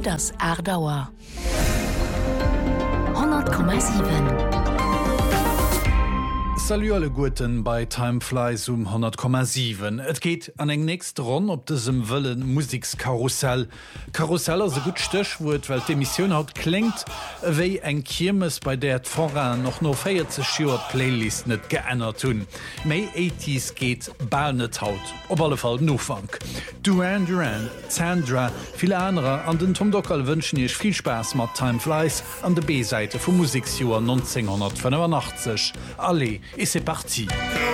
Et das Erdauer 100,7. Salut alle Guten bei Timeflies 100,7. Et geht an eng nächst Ron op desem wëllen Musikskarussell. Karusseller se gut stöchwurt, weil d'Emission haut klingt wéi eng Kirmes, bei der d Voran noch no 40 Joer Playlist net geënnert hunn. Mei 80s geht ball net haut. Op alle Fall Nofang. Duran Duran, Sandra, viele andere an den Tom Dockerl wünschen ich viel Spaß mat Timeflies an der B-Seite vu Musikjuer 1985. Allez, et c'est parti.